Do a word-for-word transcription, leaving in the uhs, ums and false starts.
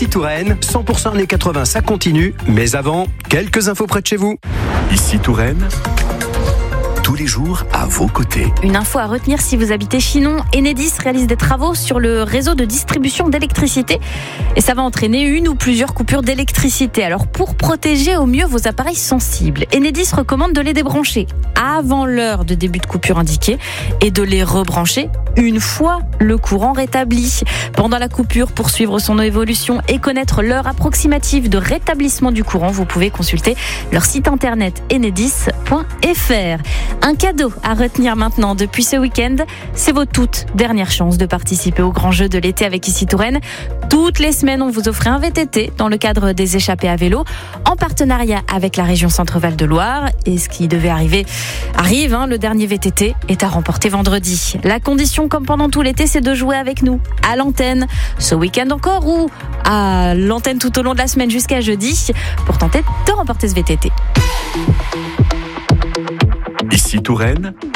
Touraine, cent pour cent années quatre-vingts, ça continue. Mais avant, quelques infos près de chez vous. Ici Touraine, tous les jours à vos côtés. Une info à retenir si vous habitez Chinon, Enedis réalise des travaux sur le réseau de distribution d'électricité et ça va entraîner une ou plusieurs coupures d'électricité. Alors pour protéger au mieux vos appareils sensibles, Enedis recommande de les débrancher avant l'heure de début de coupure indiquée et de les rebrancher une fois le courant rétabli. Pendant la coupure, pour suivre son évolution et connaître l'heure approximative de rétablissement du courant, vous pouvez consulter leur site internet enedis point f r. Un cadeau à retenir maintenant depuis ce week-end, c'est votre toute dernière chance de participer au grand jeu de l'été avec Ici Touraine. Toutes les semaines, on vous offre un V T T dans le cadre des échappées à vélo, en partenariat avec la région Centre-Val de Loire. Et ce qui devait arriver arrive, hein, le dernier V T T est à remporter vendredi. La condition, comme pendant tout l'été, c'est de jouer avec nous, à l'antenne, ce week-end encore, ou à l'antenne tout au long de la semaine jusqu'à jeudi, pour tenter de remporter ce V T T. Ici Touraine,